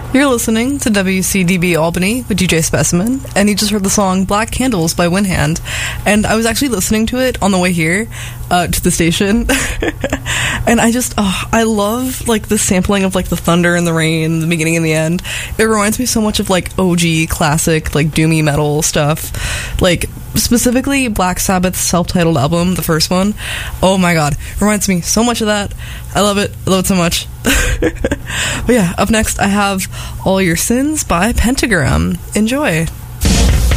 You're listening to WCDB Albany with DJ Specimen, and you just heard the song Black Candles by Winhand. And I was actually listening to it on the way here to the station. And I love, like, the sampling of, like, the thunder and the rain, the beginning and the end. It reminds me so much of, like, OG classic, like, doomy metal stuff. Like, specifically Black Sabbath's self-titled album, the first one. Oh my god, reminds me so much of that. I love it so much. But yeah, up next I have All Your Sins by Pentagram. Enjoy.